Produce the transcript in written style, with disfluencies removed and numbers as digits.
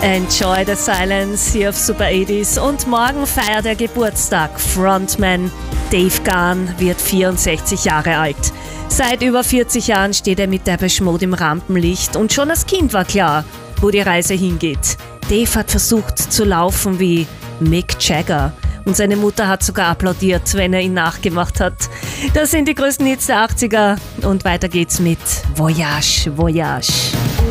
Enjoy the Silence hier auf Super 80s. Und morgen feiert er Geburtstag. Frontman Dave Gahan wird 64 Jahre alt. Seit über 40 Jahren steht er mit Depeche Mode im Rampenlicht und schon als Kind war klar, wo die Reise hingeht. Dave hat versucht zu laufen wie Mick Jagger und seine Mutter hat sogar applaudiert, wenn er ihn nachgemacht hat. Das sind die größten Hits der 80er und weiter geht's mit Voyage, Voyage.